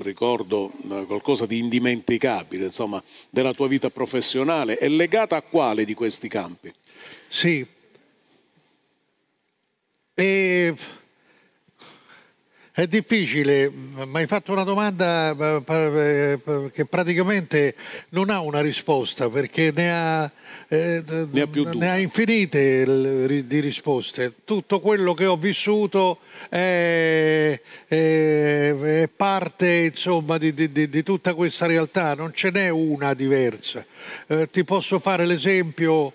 ricordo qualcosa di indimenticabile, insomma, della tua vita professionale. È legata a quale di questi campi? Sì. È difficile, mi hai fatto una domanda che praticamente non ha una risposta, perché ne ha infinite di risposte. Tutto quello che ho vissuto è parte, insomma, di tutta questa realtà, non ce n'è una diversa. Ti posso fare l'esempio.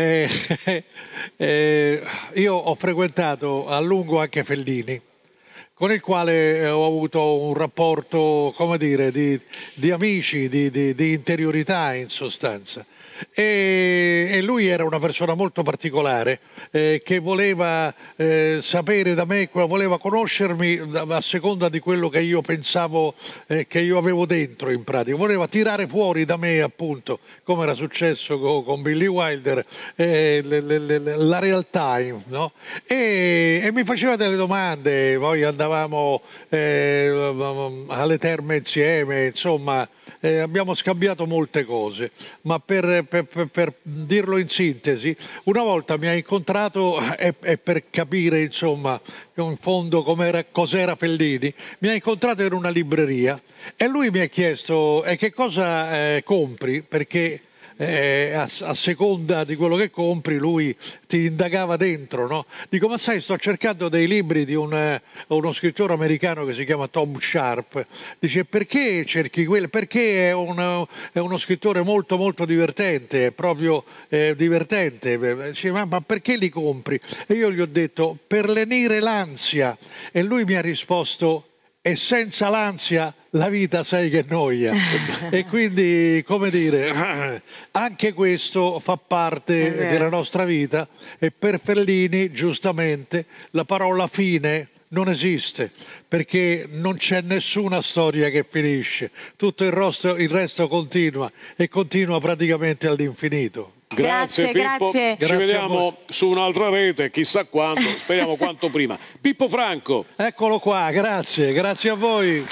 Io ho frequentato a lungo anche Fellini, con il quale ho avuto un rapporto, come dire, di amici, di interiorità in sostanza. E lui era una persona molto particolare, che voleva sapere da me, voleva conoscermi a seconda di quello che io pensavo, che io avevo dentro in pratica. Voleva tirare fuori da me, appunto, come era successo con Billy Wilder, la realtà, no? E mi faceva delle domande, poi andavamo alle terme insieme, insomma. Abbiamo scambiato molte cose, ma per dirlo in sintesi, una volta mi ha incontrato e per capire, insomma, in fondo cos'era Fellini, mi ha incontrato in una libreria e lui mi ha chiesto che cosa compri, perché a seconda di quello che compri lui ti indagava dentro, no? Dico, ma sai, sto cercando dei libri di uno scrittore americano che si chiama Tom Sharp. Dice, perché cerchi quello? Perché è uno scrittore molto molto divertente, è proprio divertente. Dice, ma perché li compri? E io gli ho detto, per lenire l'ansia. E lui mi ha risposto, e senza l'ansia la vita sai che noia. E quindi, come dire, anche questo fa parte della nostra vita, e per Fellini, giustamente, la parola fine non esiste, perché non c'è nessuna storia che finisce, tutto il resto continua, e continua praticamente all'infinito. Grazie Pippo, grazie. Ci vediamo su un'altra rete, chissà quando, speriamo quanto prima. Pippo Franco. Eccolo qua, grazie a voi.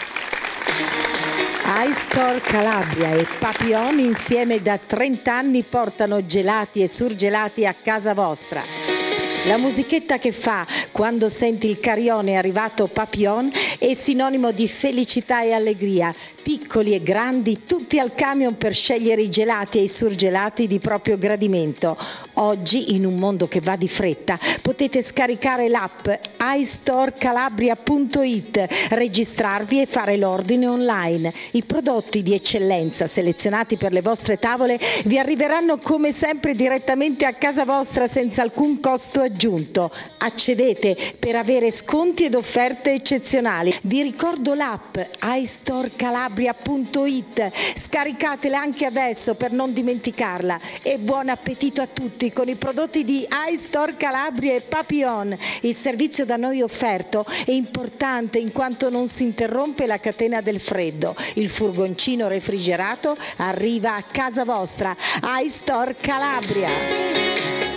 iStore Calabria e Papillon insieme da 30 anni portano gelati e surgelati a casa vostra. La musichetta che fa quando senti il carillon è arrivato Papillon è sinonimo di felicità e allegria. Piccoli e grandi, tutti al camion per scegliere i gelati e i surgelati di proprio gradimento. Oggi, in un mondo che va di fretta, potete scaricare l'app iStoreCalabria.it, registrarvi e fare l'ordine online. I prodotti di eccellenza selezionati per le vostre tavole vi arriveranno come sempre direttamente a casa vostra senza alcun costo aggiunto. Accedete per avere sconti ed offerte eccezionali. Vi ricordo l'app iStoreCalabria.it, scaricatela anche adesso per non dimenticarla, e buon appetito a tutti con i prodotti di iStore Calabria e Papillon. Il servizio da noi offerto è importante in quanto non si interrompe la catena del freddo. Il furgoncino refrigerato arriva a casa vostra. iStore Calabria.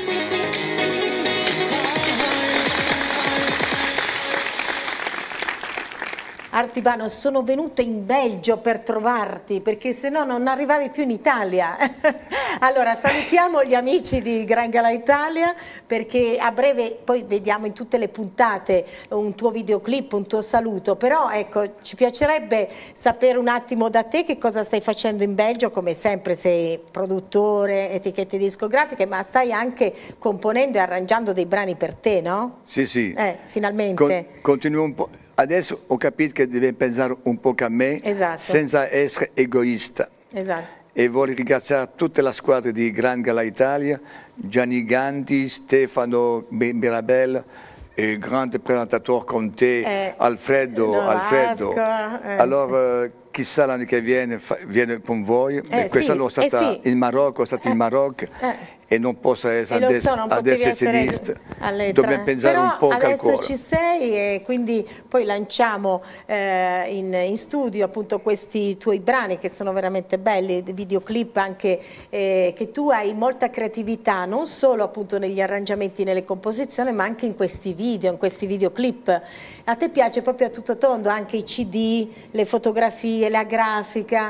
Artibano, sono venuta in Belgio per trovarti, perché se no non arrivavi più in Italia. Allora, salutiamo gli amici di Gran Gala Italia, perché a breve poi vediamo in tutte le puntate un tuo videoclip, un tuo saluto, però ecco, ci piacerebbe sapere un attimo da te che cosa stai facendo in Belgio. Come sempre sei produttore, etichette discografiche, ma stai anche componendo e arrangiando dei brani per te, no? Sì, sì. Finalmente. Continuo un po'. Adesso ho capito che devi pensare un po' a me, esatto, senza essere egoista. Esatto. E voglio ringraziare tutta la squadra di Gran Gala Italia, Gianni Gandhi, Stefano Mirabella, il grande presentatore con te, Alfredo. Allora, chissà l'anno che viene con voi. Quest'anno sono stato in Marocco, e non possa essere non ad potevi essere essere sinistra. alle Dobbiamo tre. pensare Però un po' al adesso cuore. ci sei e quindi poi lanciamo in studio appunto questi tuoi brani che sono veramente belli, videoclip anche che tu hai molta creatività, non solo appunto negli arrangiamenti, nelle composizioni, ma anche in questi video, in questi videoclip. A te piace proprio a tutto tondo, anche i CD, le fotografie, la grafica,